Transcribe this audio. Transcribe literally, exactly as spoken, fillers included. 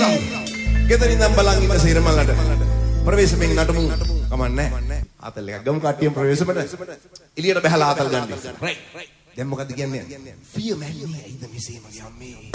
ගෙදරින් නම් බලන් ඉන්න සිරමලට ප්‍රවේශමෙන් නටමු කමන්නේ ආතල් එකක් ගමු කට්ටියම ප්‍රවේශමට එළියට බහලා ආතල් ගන්න. රයිට් දැන් මොකද්ද කියන්නේ? ෆියර් මැන් නේ ඉද මිසේ මගේ අම්මේ